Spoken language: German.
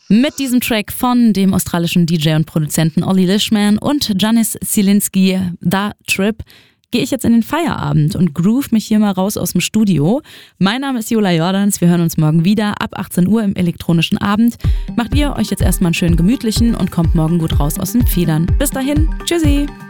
Mit diesem Track von dem australischen DJ und Produzenten Ollie Lishman und Janis Zielinski, Da Trip, gehe ich jetzt in den Feierabend und groove mich hier mal raus aus dem Studio. Mein Name ist Jola Jordans, wir hören uns morgen wieder ab 18 Uhr im elektronischen Abend. Macht ihr euch jetzt erstmal einen schönen gemütlichen und kommt morgen gut raus aus den Federn. Bis dahin, tschüssi!